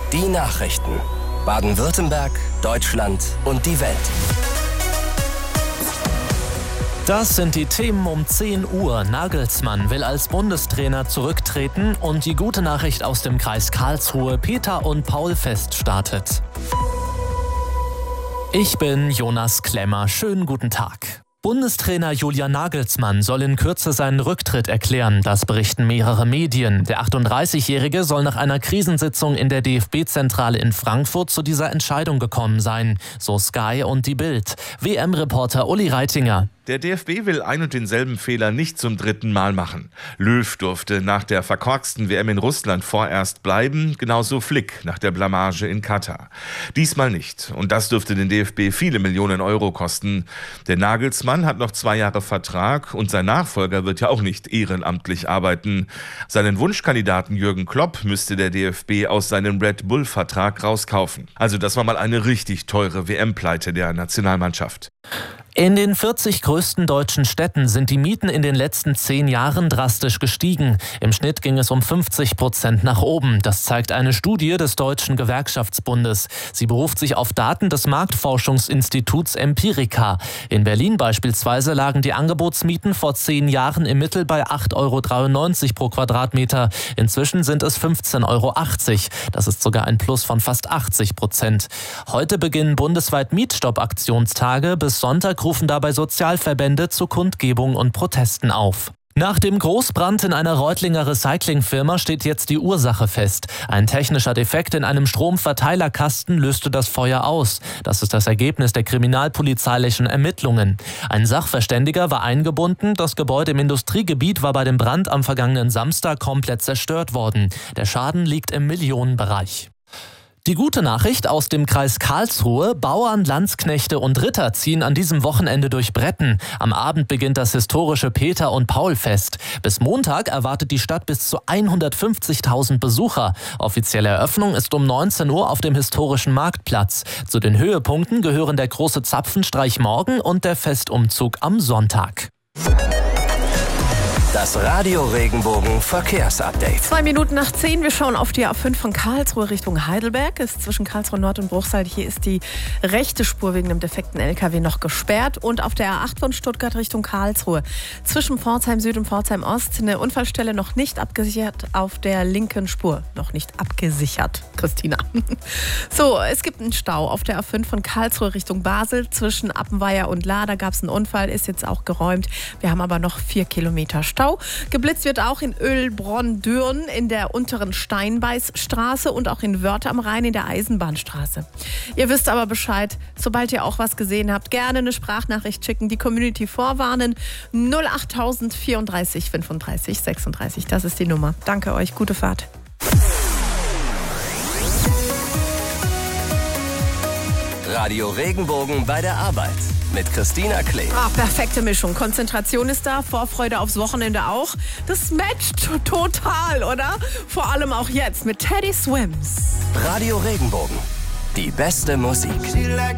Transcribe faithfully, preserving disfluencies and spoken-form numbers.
Die Nachrichten. Baden-Württemberg, Deutschland und die Welt. Das sind die Themen um zehn Uhr. Nagelsmann will als Bundestrainer zurücktreten und die gute Nachricht aus dem Kreis Karlsruhe: Peter- und Paul-Fest startet. Ich bin Jonas Klemmer. Schönen guten Tag. Bundestrainer Julian Nagelsmann soll in Kürze seinen Rücktritt erklären. Das berichten mehrere Medien. Der achtunddreißigjährige soll nach einer Krisensitzung in der D F B-Zentrale in Frankfurt zu dieser Entscheidung gekommen sein. So Sky und die Bild. W M-Reporter Uli Reitinger. Der D F B will ein und denselben Fehler nicht zum dritten Mal machen. Löw durfte nach der verkorksten W M in Russland vorerst bleiben, genauso Flick nach der Blamage in Katar. Diesmal nicht. Und das dürfte den D F B viele Millionen Euro kosten. Der Nagelsmann hat noch zwei Jahre Vertrag und sein Nachfolger wird ja auch nicht ehrenamtlich arbeiten. Seinen Wunschkandidaten Jürgen Klopp müsste der D F B aus seinem Red Bull-Vertrag rauskaufen. Also das war mal eine richtig teure W M-Pleite der Nationalmannschaft. In den vierzig größten deutschen Städten sind die Mieten in den letzten zehn Jahren drastisch gestiegen. Im Schnitt ging es um fünfzig Prozent nach oben. Das zeigt eine Studie des Deutschen Gewerkschaftsbundes. Sie beruft sich auf Daten des Marktforschungsinstituts Empirica. In Berlin beispielsweise lagen die Angebotsmieten vor zehn Jahren im Mittel bei acht Euro dreiundneunzig pro Quadratmeter. Inzwischen sind es fünfzehn Euro achtzig. Das ist sogar ein Plus von fast achtzig Prozent. Heute beginnen bundesweit Mietstopp-Aktionstage. Bis Sonntag rufen dabei Sozialverbände zu Kundgebungen und Protesten auf. Nach dem Großbrand in einer Reutlinger Recyclingfirma steht jetzt die Ursache fest. Ein technischer Defekt in einem Stromverteilerkasten löste das Feuer aus. Das ist das Ergebnis der kriminalpolizeilichen Ermittlungen. Ein Sachverständiger war eingebunden. Das Gebäude im Industriegebiet war bei dem Brand am vergangenen Samstag komplett zerstört worden. Der Schaden liegt im Millionenbereich. Die gute Nachricht aus dem Kreis Karlsruhe: Bauern, Landsknechte und Ritter ziehen an diesem Wochenende durch Bretten. Am Abend beginnt das historische Peter- und Paul-Fest. Bis Montag erwartet die Stadt bis zu hundertfünfzigtausend Besucher. Offizielle Eröffnung ist um neunzehn Uhr auf dem historischen Marktplatz. Zu den Höhepunkten gehören der große Zapfenstreich morgen und der Festumzug am Sonntag. Das Radio Regenbogen Verkehrsupdate. Zwei Minuten nach zehn. Wir schauen auf die A fünf von Karlsruhe Richtung Heidelberg. Ist zwischen Karlsruhe Nord und Bruchsal. Hier ist die rechte Spur wegen einem defekten L K W noch gesperrt. Und auf der A acht von Stuttgart Richtung Karlsruhe. Zwischen Pforzheim Süd und Pforzheim Ost eine Unfallstelle noch nicht abgesichert auf der linken Spur. Noch nicht abgesichert, Christina. So, es gibt einen Stau auf der A fünf von Karlsruhe Richtung Basel. Zwischen Appenweier und Lahr. Da gab es einen Unfall, ist jetzt auch geräumt. Wir haben aber noch vier Kilometer Stau. Geblitzt wird auch in Ölbronn-Dürn in der unteren Steinbeißstraße und auch in Wörth am Rhein in der Eisenbahnstraße. Ihr wisst aber Bescheid, sobald ihr auch was gesehen habt, gerne eine Sprachnachricht schicken, die Community vorwarnen. null acht vierunddreißig fünfunddreißig sechsunddreißig, das ist die Nummer. Danke euch, gute Fahrt. Radio Regenbogen bei der Arbeit mit Christina Klee. Ach, perfekte Mischung. Konzentration ist da, Vorfreude aufs Wochenende auch. Das matcht total, oder? Vor allem auch jetzt mit Teddy Swims. Radio Regenbogen. Die beste Musik.